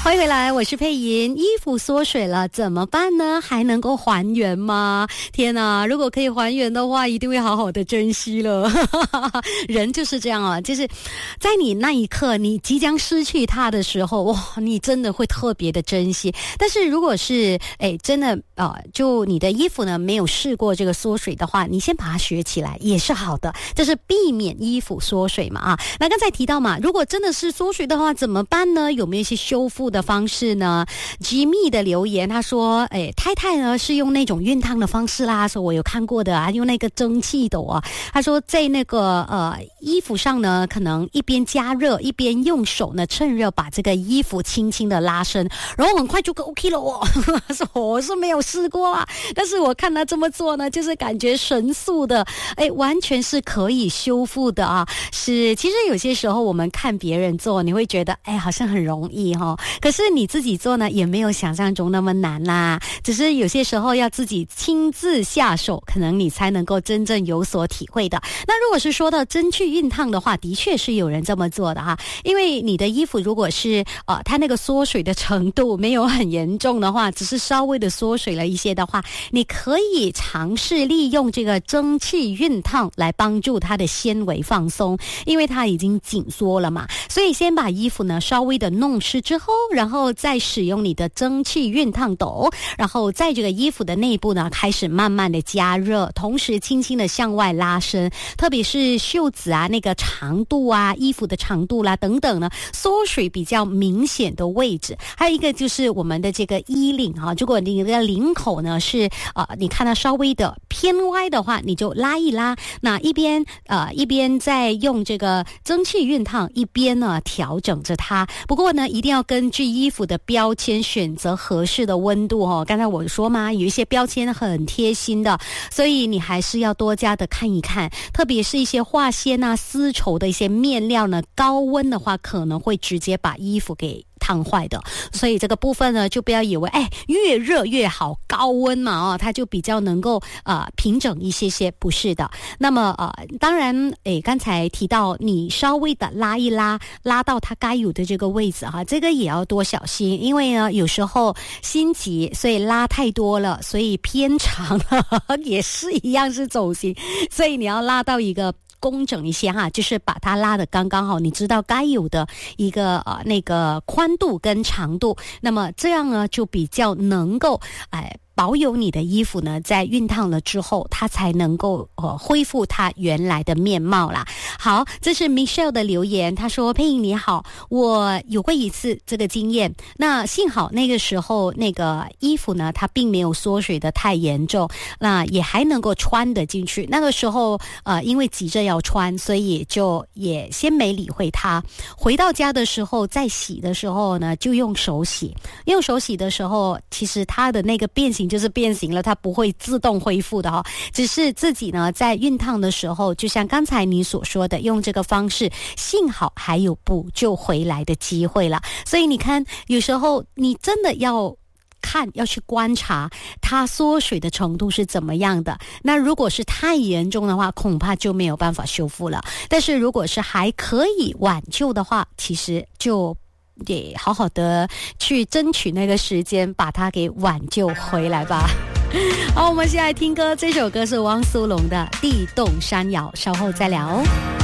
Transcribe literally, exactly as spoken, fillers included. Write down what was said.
欢迎回来，我是佩莹。衣服缩水了怎么办呢？还能够还原吗？天哪，如果可以还原的话，一定会好好的珍惜了。人就是这样啊，就是在你那一刻你即将失去它的时候，哇，你真的会特别的珍惜。但是如果是诶真的呃就你的衣服呢没有试过这个缩水的话，你先把它学起来也是好的，这是避免衣服缩水嘛啊。那刚才提到嘛，如果真的是缩水的话怎么办呢？有没有一些修复的方式呢？吉密的留言他说，诶太太呢是用那种熨烫的方式啦，说我有看过的啊，用那个蒸汽斗啊，他说在那个呃衣服上呢，可能一边加热一边用手呢趁热把这个衣服轻轻的拉伸，然后很快就 OK 了哦。他说我是没有试过啊，但是我看他这么做呢，就是感觉神速的，诶完全是可以修复的啊。是，其实有些时候我们看别人做，你会觉得哎好像很容易哈、哦，可是你自己做呢也没有想象中那么难啦，只是有些时候要自己亲自下手，可能你才能够真正有所体会的。那如果是说到蒸汽熨烫的话，的确是有人这么做的哈，因为你的衣服如果是呃它那个缩水的程度没有很严重的话，只是稍微的缩水了一些的话，你可以尝试利用这个蒸汽熨烫来帮助它的纤维放松，因为它已经紧缩了嘛，所以先把衣服呢稍微的弄湿之后，然后再使用你的蒸汽熨烫斗，然后在这个衣服的内部呢开始慢慢的加热，同时轻轻的向外拉伸，特别是袖子啊那个长度啊，衣服的长度啦等等呢缩水比较明显的位置。还有一个就是我们的这个衣领啊，如果你的领口呢是呃你看它稍微的偏歪的话，你就拉一拉，那一边呃一边在用这个蒸汽熨烫，一边呢调整着它。不过呢一定要根据衣服的标签选择合适的温度哦。刚才我说嘛，有一些标签很贴心的，所以你还是要多加的看一看，特别是一些化纤啊丝绸的一些面料呢，高温的话可能会直接把衣服给烫坏的，所以这个部分呢就不要以为哎越热越好，高温嘛哦，它就比较能够呃平整一些些，不是的。那么呃当然诶刚才提到你稍微的拉一拉，拉到它该有的这个位置哈，这个也要多小心，因为呢有时候心急，所以拉太多了，所以偏长了也是一样是走形，所以你要拉到一个工整一些哈，就是把它拉得刚刚好，你知道该有的一个呃那个宽度跟长度，那么这样呢就比较能够哎保有你的衣服呢在熨烫了之后，它才能够呃恢复它原来的面貌啦。好，这是 Michelle 的留言，他说佩莹你好，我有过一次这个经验，那幸好那个时候那个衣服呢它并没有缩水的太严重，那也还能够穿得进去，那个时候呃因为急着要穿，所以就也先没理会它。回到家的时候再洗的时候呢就用手洗，用手洗的时候其实它的那个变形就是变形了，它不会自动恢复的哦，只是自己呢在熨烫的时候，就像刚才你所说的，用这个方式，幸好还有补救回来的机会了。所以你看，有时候你真的要看，要去观察它缩水的程度是怎么样的。那如果是太严重的话，恐怕就没有办法修复了。但是如果是还可以挽救的话，其实就也好好的去争取那个时间，把它给挽救回来吧。好，我们现在听歌，这首歌是汪苏泷的《地动山摇》，稍后再聊哦。